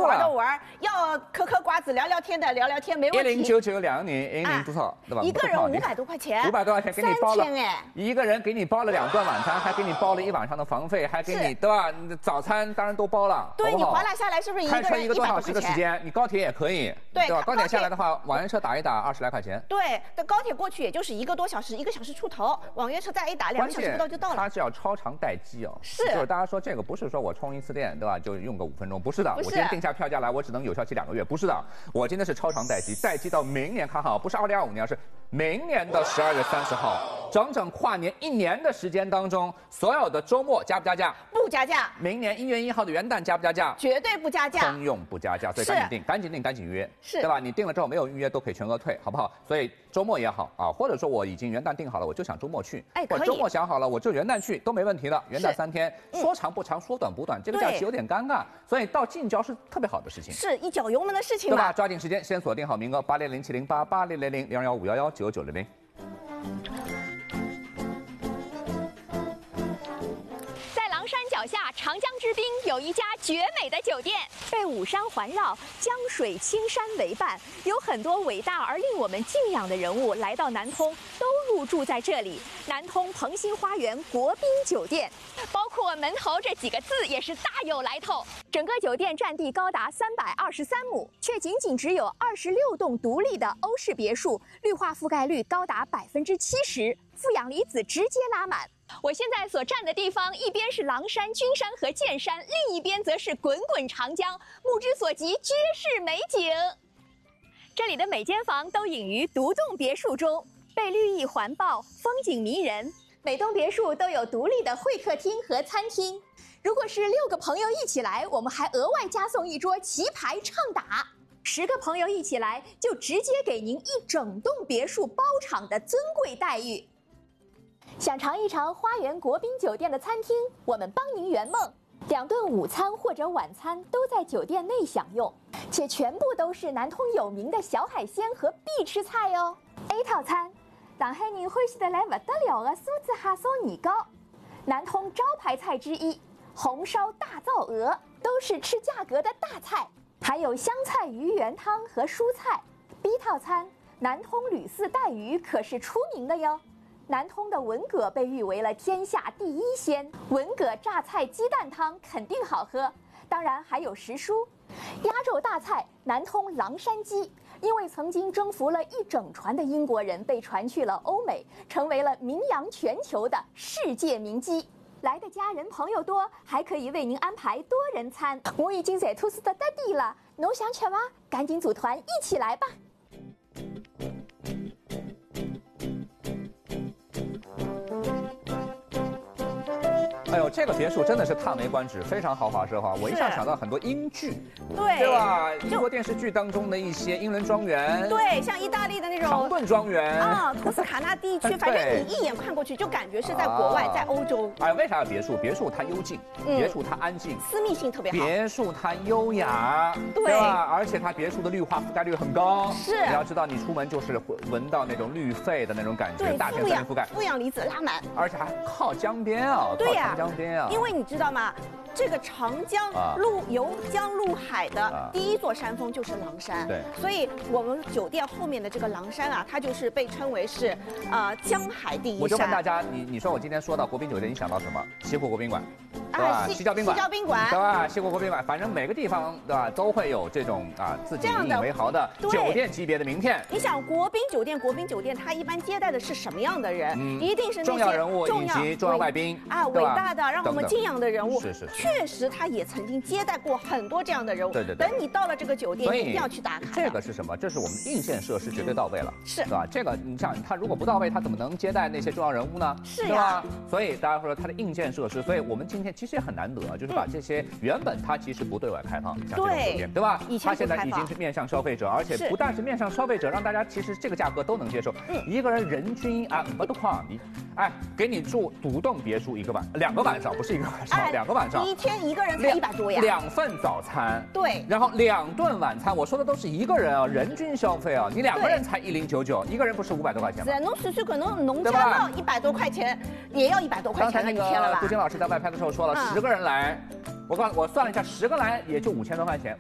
玩的玩，要嗑瓜子、聊聊天的聊聊天，没问题。 1099年1年多少，对吧？ 一个人500多块钱 ，500多块钱给你包了 ，3000哎， 一个人给你包了2顿晚餐，还给你包了1晚上的房费，还给你对吧？早餐当然都包了， 对你划拉下来是不是一个人 1个多小时的时间？你高铁也可以， 对吧？高铁下来的话，网约车打一打20来块钱。 对，但高铁过去也就是1个多小时，1个小时出头，网约车再一打2个小时不到就到了。 它是要超长待机哦， 是， 就是大家说这个不是说我充一次电对吧就用个5分钟，不是的，我今天定下票价来，我只能有效期2个月，不是的，我今天是超长待机，待机到明年看好，不是2025年，是明年的12月30号，整整跨年1年的时间当中，所有的周末加不加价？ 不加价。 明年1月1号的元旦加不加价？ 绝对不加价， 通用不加价，所以赶紧订，赶紧约， 是， 对吧？你订了之后没有预约都可以全额退，好不好？所以周末也好啊，或者说我已经元旦订好了，我就想周末去，或者周末想好了，我就元旦去都没问题的。元旦3天，说长不长，说短不短，这个假期有点尴尬，所以到近郊是特别好的事情， 是一脚油门的事情， 对吧？抓紧时间，先锁定好名额，80070880000215119900。 狼山脚下长江之滨有一家绝美的酒店，被五山环绕，江水青山为伴，有很多伟大而令我们敬仰的人物来到南通，都入住在这里。南通鹏兴花园国宾酒店，包括门头这几个字也是大有来头。整个酒店占地高达323亩，却仅只有26栋独立的欧式别墅，绿化覆盖率高达70%，负氧离子直接拉满。我现在所站的地方，一边是狼山、君山和剑山，另一边则是滚滚长江，目之所及皆是美景。这里的每间房都隐于独栋别墅中，被绿意环抱，风景迷人。每栋别墅都有独立的会客厅和餐厅。如果是6个朋友一起来，我们还额外加送一桌棋牌畅打。10个朋友一起来，就直接给您一整栋别墅包场的尊贵待遇。想尝一尝花园国宾酒店的餐厅，我们帮您圆梦。2顿午餐或者晚餐都在酒店内享用，且全部都是南通有名的小海鲜和必吃菜哦。A 套餐，上海人欢喜得来不得了的酥子虾烧年糕，南通招牌菜之一，红烧大灶鹅都是吃价格的大菜，还有香菜鱼圆汤和蔬菜。B 套餐，南通吕四带鱼可是出名的哟。南通的文蛤被誉为了天下第1鲜，文蛤榨菜鸡蛋汤肯定好喝。当然还有时蔬。压轴大菜南通狼山鸡，因为曾经征服了一整船的英国人，被传去了欧美，成为了名扬全球的世界名鸡。来的家人朋友多，还可以为您安排多人餐。我已经在吐司的得地了，侬想吃吗？赶紧组团一起来吧！ 哎呦，这个别墅真的是叹为观止，非常豪华奢华。我一下想到很多英剧，对吧？英国电视剧当中的一些英伦庄园， 对，像意大利的那种唐顿庄园啊，图斯卡纳地区，反正你一眼看过去就感觉是在国外，在欧洲。 哎，为啥要别墅？别墅它幽静，别墅它安静， 私密性特别好。 别墅它优雅，对吧？而且它别墅的绿化覆盖率很高， 是。 你要知道，你出门就是闻到那种绿肺的那种感觉，大片森林覆盖， 负氧离子拉满， 而且还靠江边啊， 对呀， 江边啊。 因为你知道吗？这个长江游江入海的第1座山峰就是狼山， 对， 所以我们酒店后面的这个狼山啊，它就是被称为是江海第1山。 我就问大家，你说我今天说到国宾酒店，你想到什么？西湖国宾馆。对吧？西郊宾馆，对吧？西湖国宾馆，反正每个地方对吧都会有这种自己引以为豪的酒店级别的名片。 你想国宾酒店，它一般接待的是什么样的人？一定是那些重要人物以及重要外宾啊，伟大的让我们敬仰的人物。 是。 确实，他也曾经接待过很多这样的人物。 对。 等你到了这个酒店，你一定要去打卡。 这个是什么？这是我们硬件设施绝对到位了， 是吧？这个你想，他如果不到位，他怎么能接待那些重要人物呢？ 是对吧？所以大家说他的硬件设施，所以我们今天其实也很难得。就是把这些原本它其实不对外开放，像这种酒店，对吧？它现在已经是面向消费者，而且不但是面向消费者，让大家其实这个价格都能接受。一个人人均500多块，给你住独栋别墅2个晚上，不是1个晚上，2个晚上， 一天一个人才100多呀 ，2份早餐， 对， 然后2顿晚餐，我说的都是一个人啊，人均消费啊，你2个人才1099，一个人不是500多块钱吗？ 是，侬算算可能农家到100多块钱，也要100多块钱一天了吧？ 杜金老师在外拍的时候说了，10个人来。我算了一下，10个来也就5000多块钱